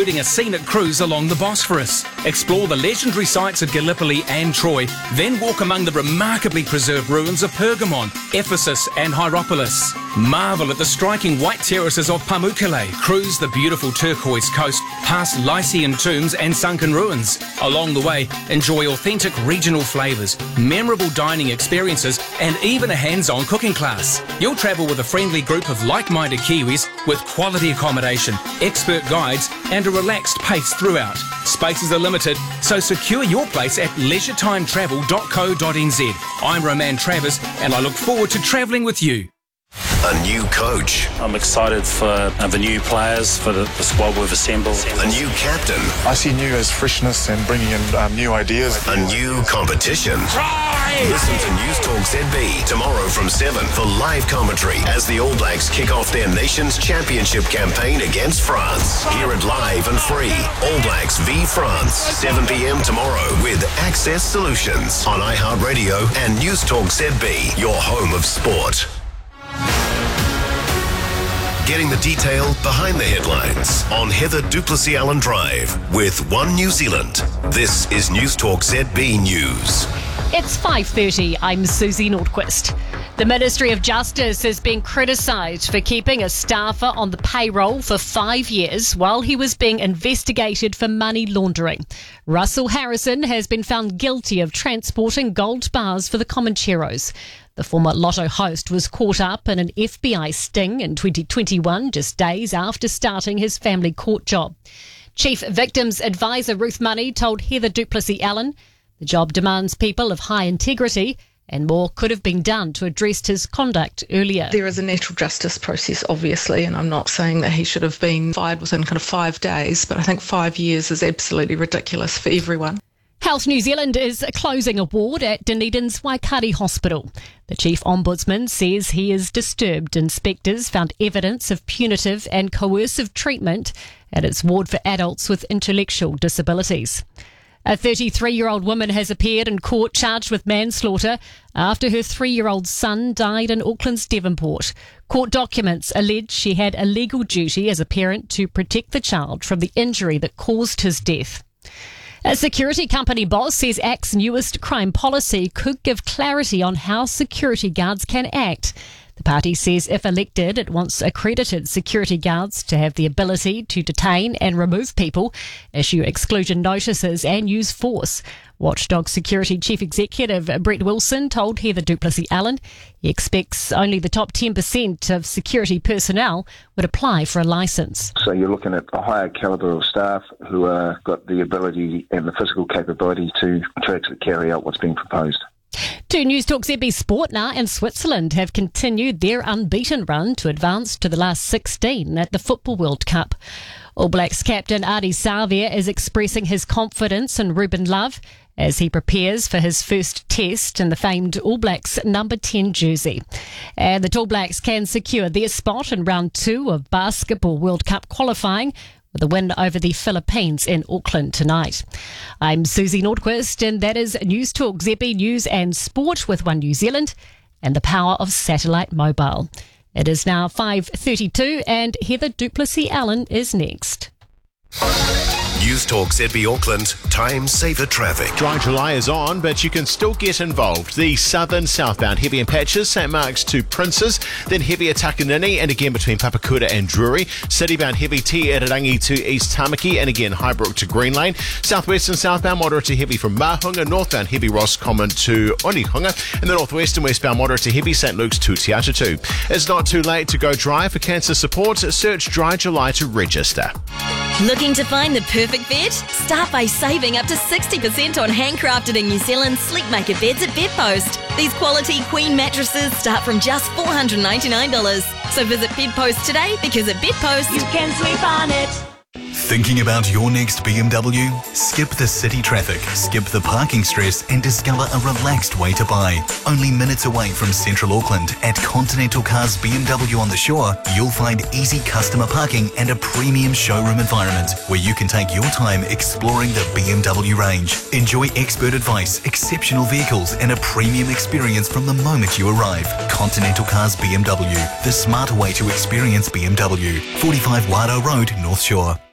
including a scenic cruise along the Bosphorus. Explore the legendary sites of Gallipoli and Troy, then walk among the remarkably preserved ruins of Pergamon, Ephesus and Hierapolis. Marvel at the striking white terraces of Pamukkale, cruise the beautiful turquoise coast, past Lycian tombs and sunken ruins. Along the way, enjoy authentic regional flavours, memorable dining experiences and even a hands-on cooking class. You'll travel with a friendly group of like-minded Kiwis with quality accommodation, expert guides and a relaxed pace throughout. Spaces are limited, so secure your place at leisure-timetravel.co.nz. I'm Roman Travers and I look forward to travelling with you. A new coach. I'm excited for the new players, for the squad we've assembled. A new captain. I see new as freshness and bringing in new ideas. A new competition. Try! Listen to News Talk ZB tomorrow from 7 for live commentary as the All Blacks kick off their nation's championship campaign against France. Hear it live and free. All Blacks v France, 7 p.m. tomorrow with Access Solutions on iHeartRadio and News Talk ZB, your home of sport. Getting the detail behind the headlines on Heather Duplessis Allen Drive with One New Zealand. This is News Talk ZB News. It's 5:30. I'm Susie Nordquist. The Ministry of Justice has been criticised for keeping a staffer on the payroll for 5 years while he was being investigated for money laundering. Russell Harrison has been found guilty of transporting gold bars for the Comancheros. The former Lotto host was caught up in an FBI sting in 2021, just days after starting his family court job. Chief Victims Advisor Ruth Money told Heather Duplessis Allen the job demands people of high integrity and more could have been done to address his conduct earlier. There is a natural justice process, obviously, and I'm not saying that he should have been fired within kind of 5 days, but I think 5 years is absolutely ridiculous for everyone. Health New Zealand is closing a ward at Dunedin's Waikari Hospital. The Chief Ombudsman says he is disturbed inspectors found evidence of punitive and coercive treatment at its ward for adults with intellectual disabilities. A 33-year-old woman has appeared in court charged with manslaughter after her 3-year-old son died in Auckland's Devonport. Court documents allege she had a legal duty as a parent to protect the child from the injury that caused his death. A security company boss says ACT's newest crime policy could give clarity on how security guards can act. The party says if elected, it wants accredited security guards to have the ability to detain and remove people, issue exclusion notices and use force. Watchdog Security Chief Executive Brett Wilson told Heather Duplessis Allen he expects only the top 10% of security personnel would apply for a licence. So you're looking at a higher calibre of staff who have got the ability and the physical capability to actually carry out what's being proposed. Two News Talk ZB Sport now and Switzerland have continued their unbeaten run to advance to the last 16 at the Football World Cup. All Blacks captain Ardie Savea is expressing his confidence in Ruben Love as he prepares for his first test in the famed All Blacks number 10 jersey. And the All Blacks can secure their spot in round 2 of Basketball World Cup qualifying with a win over the Philippines in Auckland tonight. I'm Susie Nordquist and that is News Talk ZB News and Sport with One New Zealand and the power of satellite mobile. It is now 5:32 and Heather Duplessis Allen is next. News Talk ZB Auckland, time saver traffic. Dry July is on, but you can still get involved. The southern southbound heavy in patches, St Mark's to Princes, then heavy at Takanini and again between Papakura and Drury. Citybound heavy Te Irarangi to East Tamaki and again Highbrook to Green Lane. Southwest and southbound moderate to heavy from Mahunga, northbound heavy Roscommon to Onehunga, and the northwest and westbound moderate to heavy St Luke's to Te Atatu. It's not too late to go dry. For cancer support, search Dry July to register. Looking to find the perfect bed? Start by saving up to 60% on handcrafted in New Zealand Sleepmaker beds at Bedpost. These quality queen mattresses start from just $499. So visit Bedpost today because at Bedpost you can sleep on it. Thinking about your next BMW? Skip the city traffic, skip the parking stress and discover a relaxed way to buy. Only minutes away from Central Auckland at Continental Cars BMW on the Shore, you'll find easy customer parking and a premium showroom environment where you can take your time exploring the BMW range. Enjoy expert advice, exceptional vehicles and a premium experience from the moment you arrive. Continental Cars BMW, the smarter way to experience BMW. 45 Wado Road, North Shore.